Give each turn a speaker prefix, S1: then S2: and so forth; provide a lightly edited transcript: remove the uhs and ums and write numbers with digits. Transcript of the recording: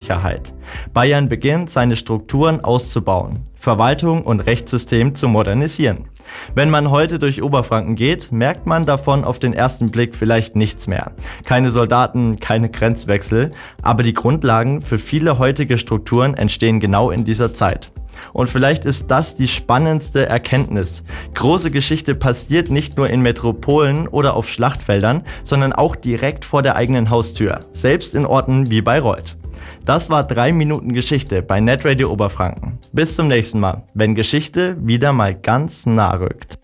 S1: Sicherheit. Bayern beginnt, seine Strukturen auszubauen, Verwaltung und Rechtssystem zu modernisieren. Wenn man heute durch Oberfranken geht, merkt man davon auf den ersten Blick vielleicht nichts mehr. Keine Soldaten, keine Grenzwechsel, aber die Grundlagen für viele heutige Strukturen entstehen genau in dieser Zeit. Und vielleicht ist das die spannendste Erkenntnis. Große Geschichte passiert nicht nur in Metropolen oder auf Schlachtfeldern, sondern auch direkt vor der eigenen Haustür, selbst in Orten wie Bayreuth. Das war 3 Minuten Geschichte bei Netradio Oberfranken. Bis zum nächsten Mal, wenn Geschichte wieder mal ganz nah rückt.